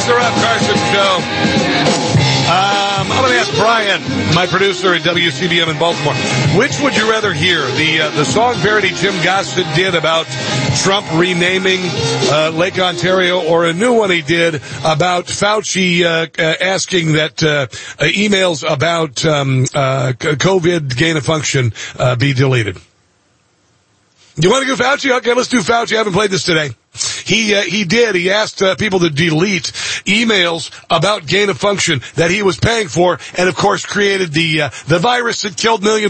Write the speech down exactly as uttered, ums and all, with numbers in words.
the Ralph Carson Show. Um, I'm going to ask Brian, my producer at W C B M in Baltimore, which would you rather hear? The uh, the song parody Jim Gossett did about Trump renaming uh, Lake Ontario, or a new one he did about Fauci uh, uh, asking that uh, uh, emails about um, uh, COVID gain of function uh, be deleted? You want to go Fauci? Okay, let's do Fauci. I haven't played this today. He uh, he did. He asked uh, people to delete emails about gain of function that he was paying for, and of course created the uh, the virus that killed millions.